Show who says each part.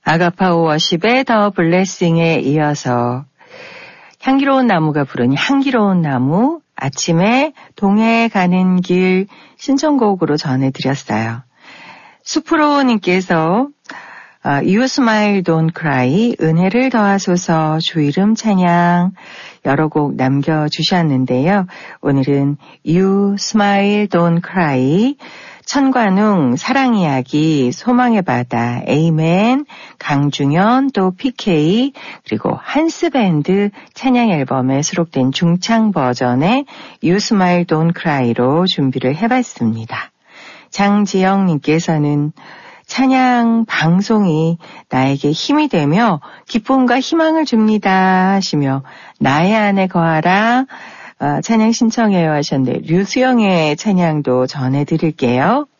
Speaker 1: 아가파오 워십의 더 블레싱에 이어서 향기로운 나무가 부르니 향기로운 나무, 아침에 동해에 가는 길 신청곡으로 전해드렸어요. 수프로님께서 You Smile Don't Cry, 은혜를 더하소서, 주 이름 찬양 여러 곡 남겨주셨는데요. 오늘은 You Smile Don't Cry, 천관웅, 사랑이야기, 소망의 바다, 에이멘, 강중현, 또 PK, 그리고 한스밴드 찬양 앨범에 수록된 중창 버전의 You Smile Don't Cry로 준비를 해봤습니다. 장지영님께서는 찬양 방송이 나에게 힘이 되며 기쁨과 희망을 줍니다 하시며 나의 안에 거하라 찬양 신청해요 하셨는데 류수영의 찬양도 전해드릴게요.